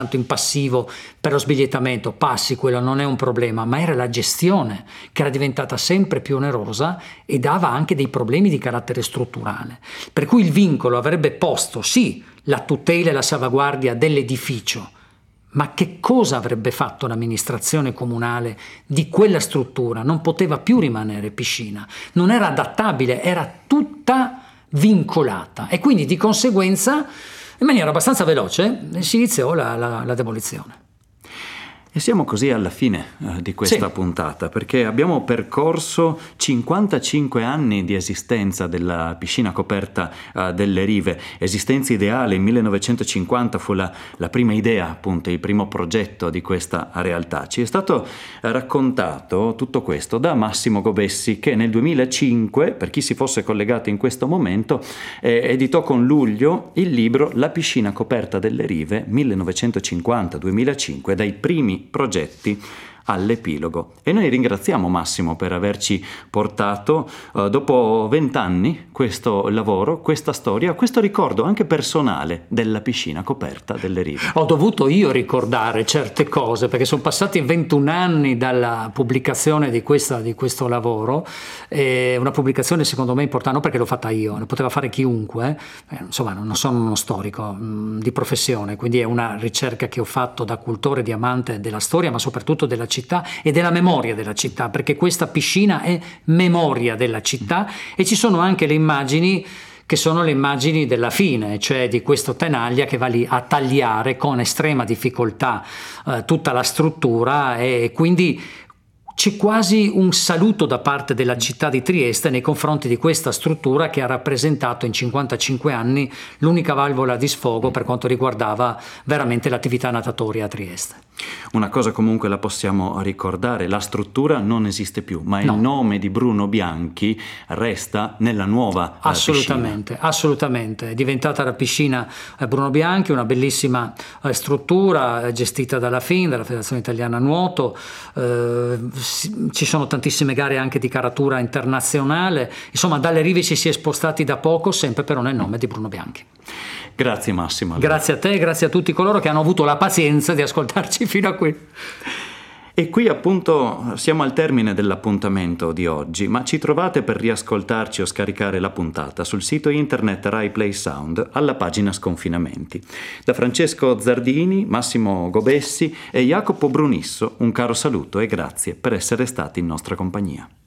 in passivo per lo sbigliettamento, passi, quello non è un problema, ma era la gestione che era diventata sempre più onerosa e dava anche dei problemi di carattere strutturale. Per cui il vincolo avrebbe posto sì la tutela e la salvaguardia dell'edificio, ma che cosa avrebbe fatto l'amministrazione comunale di quella struttura? Non poteva più rimanere piscina, non era adattabile, era tutta vincolata e quindi di conseguenza in maniera abbastanza veloce si iniziò la demolizione. E siamo così alla fine di questa puntata, perché abbiamo percorso 55 anni di esistenza della piscina coperta delle Rive, esistenza ideale. In 1950 fu la prima idea, appunto, il primo progetto di questa realtà. Ci è stato raccontato tutto questo da Massimo Gobessi, che nel 2005, per chi si fosse collegato in questo momento, editò con Luglio il libro La piscina coperta delle Rive 1950-2005, dai primi progetti all'epilogo. E noi ringraziamo Massimo per averci portato dopo 20 anni questo lavoro, questa storia, questo ricordo anche personale della piscina coperta delle Rive. Ho dovuto io ricordare certe cose perché sono passati 21 anni dalla pubblicazione di questo lavoro, una pubblicazione secondo me importante, non perché l'ho fatta io, lo poteva fare chiunque, insomma non sono uno storico di professione, quindi è una ricerca che ho fatto da cultore, di amante della storia, ma soprattutto della città e della memoria della città, perché questa piscina è memoria della città e ci sono anche le immagini che sono le immagini della fine, cioè di questo tenaglia che va lì a tagliare con estrema difficoltà tutta la struttura e quindi c'è quasi un saluto da parte della città di Trieste nei confronti di questa struttura che ha rappresentato in 55 anni l'unica valvola di sfogo per quanto riguardava veramente l'attività natatoria a Trieste. Una cosa comunque la possiamo ricordare, la struttura non esiste più, ma il nome di Bruno Bianchi resta nella nuova assolutamente, piscina. Assolutamente, è diventata la piscina Bruno Bianchi, una bellissima struttura gestita dalla FIN, dalla Federazione Italiana Nuoto, ci sono tantissime gare anche di caratura internazionale, insomma dalle Rive ci si è spostati da poco, sempre però nel nome di Bruno Bianchi. Grazie Massimo. Grazie a te e grazie a tutti coloro che hanno avuto la pazienza di ascoltarci fino a qui. E qui appunto siamo al termine dell'appuntamento di oggi, ma ci trovate per riascoltarci o scaricare la puntata sul sito internet Rai Play Sound alla pagina Sconfinamenti. Da Francesco Zardini, Massimo Gobessi e Jacopo Brunisso un caro saluto e grazie per essere stati in nostra compagnia.